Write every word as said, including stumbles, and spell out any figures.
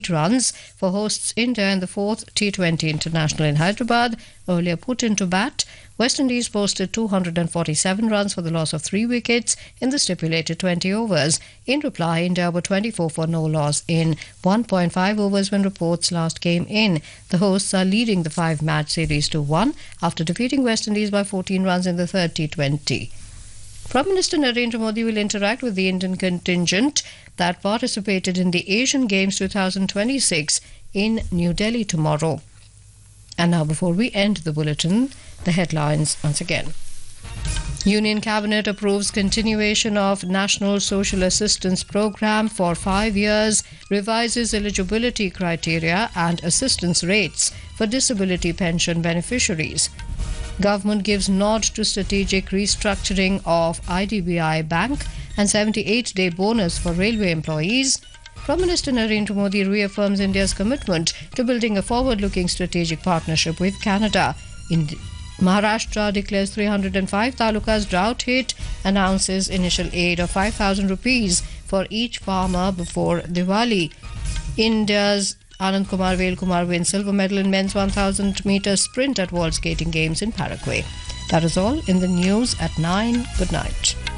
runs for hosts India in the fourth T twenty International in Hyderabad, earlier put into bat. West Indies posted two hundred forty-seven runs for the loss of three wickets in the stipulated twenty overs. In reply, India were twenty-four for no loss in one point five overs when reports last came in. The hosts are leading the five-match series to one after defeating West Indies by fourteen runs in the third T twenty. Prime Minister Narendra Modi will interact with the Indian contingent that participated in the Asian Games twenty twenty-six in New Delhi tomorrow. And now, before we end the bulletin, the headlines once again. Union Cabinet approves continuation of National Social Assistance Programme for five years, revises eligibility criteria and assistance rates for disability pension beneficiaries. Government gives nod to strategic restructuring of I D B I Bank and seventy-eight day bonus for railway employees. Prime Minister Narendra Modi reaffirms India's commitment to building a forward-looking strategic partnership with Canada. In Maharashtra declares three hundred five talukas drought hit, announces initial aid of five thousand rupees for each farmer before Diwali. India's Anand Kumar Velkumar wins silver medal in men's one thousand meter sprint at World Skating Games in Paraguay. That is all in the news at nine. Good night.